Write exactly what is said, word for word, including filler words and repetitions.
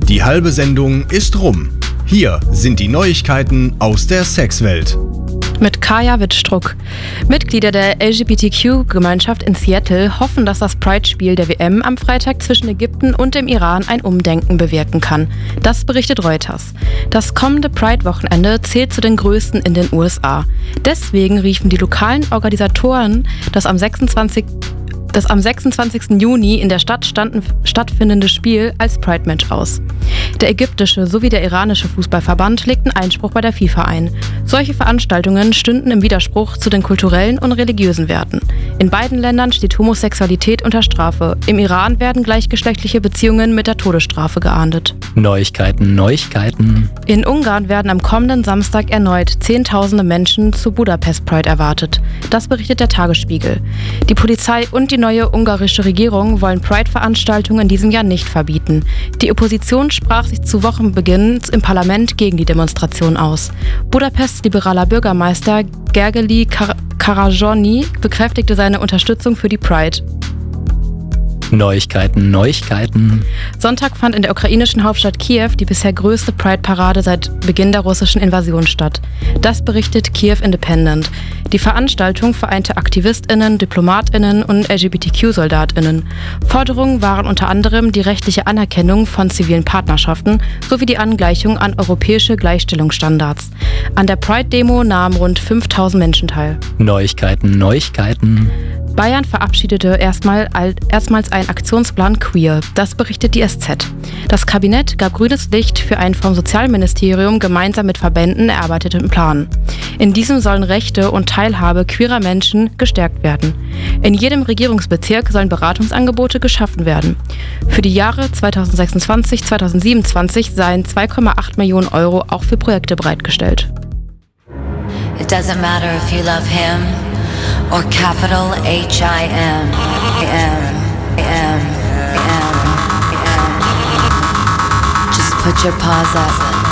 Die halbe Sendung ist rum. Hier sind die Neuigkeiten aus der Sexwelt. Mit Kaya Wittstruck. Mitglieder der L G B T Q-Gemeinschaft in Seattle hoffen, dass das Pride-Spiel der W M am Freitag zwischen Ägypten und dem Iran ein Umdenken bewirken kann. Das berichtet Reuters. Das kommende Pride-Wochenende zählt zu den größten in den U S A. Deswegen riefen die lokalen Organisatoren das am sechsundzwanzigsten Das am sechsundzwanzigsten Juni in der Stadt standen, stattfindende Spiel als Pride-Match aus. Der ägyptische sowie der iranische Fußballverband legten Einspruch bei der FIFA ein. Solche Veranstaltungen stünden im Widerspruch zu den kulturellen und religiösen Werten. In beiden Ländern steht Homosexualität unter Strafe. Im Iran werden gleichgeschlechtliche Beziehungen mit der Todesstrafe geahndet. Neuigkeiten, Neuigkeiten. In Ungarn werden am kommenden Samstag erneut Zehntausende Menschen zu Budapest Pride erwartet. Das berichtet der Tagesspiegel. Die Polizei und die neue ungarische Regierung wollen Pride-Veranstaltungen in diesem Jahr nicht verbieten. Die Opposition sprach sich zu Wochenbeginn im Parlament gegen die Demonstration aus. Budapests liberaler Bürgermeister Gergely Kar- Karajoni bekräftigte seine Unterstützung für die Pride. Neuigkeiten, Neuigkeiten. Sonntag fand in der ukrainischen Hauptstadt Kiew die bisher größte Pride-Parade seit Beginn der russischen Invasion statt. Das berichtet Kiew Independent. Die Veranstaltung vereinte AktivistInnen, DiplomatInnen und L G B T Q-SoldatInnen. Forderungen waren unter anderem die rechtliche Anerkennung von zivilen Partnerschaften sowie die Angleichung an europäische Gleichstellungsstandards. An der Pride-Demo nahmen rund fünftausend Menschen teil. Neuigkeiten, Neuigkeiten. Bayern verabschiedete erstmal, erstmals einen Aktionsplan Queer. Das berichtet die S Z. Das Kabinett gab grünes Licht für einen vom Sozialministerium gemeinsam mit Verbänden erarbeiteten Plan. In diesem sollen Rechte und Teilhabe queerer Menschen gestärkt werden. In jedem Regierungsbezirk sollen Beratungsangebote geschaffen werden. Für die Jahre zweitausendsechsundzwanzig bis zweitausendsiebenundzwanzig seien zwei Komma acht Millionen Euro auch für Projekte bereitgestellt. It doesn't matter if you love him or capital H I M. M, M, M, M. Just put your paws up.